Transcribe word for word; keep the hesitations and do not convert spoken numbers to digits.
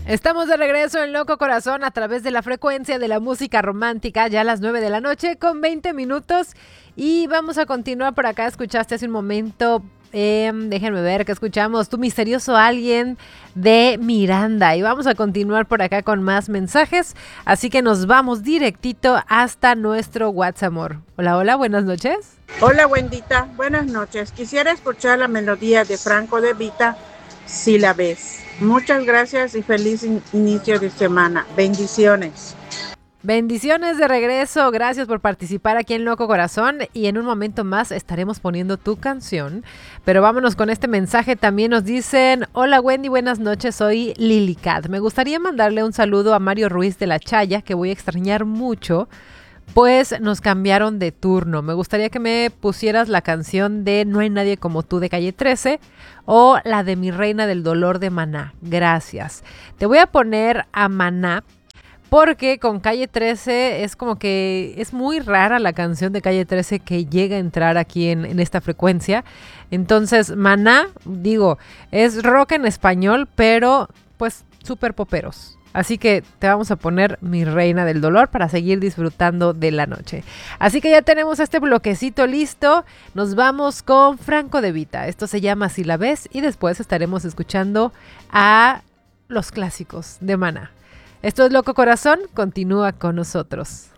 Estamos de regreso en Loco Corazón a través de la frecuencia de la música romántica, ya a las nueve de la noche con veinte minutos. Y vamos a continuar por acá. Escuchaste hace un momento, eh, déjenme ver qué escuchamos, Tu misterioso alguien de Miranda. Y vamos a continuar por acá con más mensajes. Así que nos vamos directito hasta nuestro WhatsApp. Amor. Hola, hola, buenas noches. Hola, Wendita, buenas noches. Quisiera escuchar la melodía de Franco De Vita, Si la ves. Muchas gracias y feliz in- inicio de semana. Bendiciones. Bendiciones de regreso, gracias por participar aquí en Loco Corazón y en un momento más estaremos poniendo tu canción, pero vámonos con este mensaje. También nos dicen: hola Wendy, buenas noches, soy Lilicat. Me gustaría mandarle un saludo a Mario Ruiz de La Chaya, que voy a extrañar mucho, pues nos cambiaron de turno. Me gustaría que me pusieras la canción de No hay nadie como tú de Calle trece o la de Mi Reina del Dolor de Maná. Gracias. Te voy a poner a Maná porque con Calle trece es como que es muy rara la canción de Calle trece que llega a entrar aquí en, en esta frecuencia. Entonces, Maná, digo, es rock en español, pero pues súper poperos. Así que te vamos a poner Mi Reina del Dolor para seguir disfrutando de la noche. Así que ya tenemos este bloquecito listo. Nos vamos con Franco De Vita. Esto se llama Si la ves y después estaremos escuchando a los clásicos de Maná. Esto es Loco Corazón, continúa con nosotros.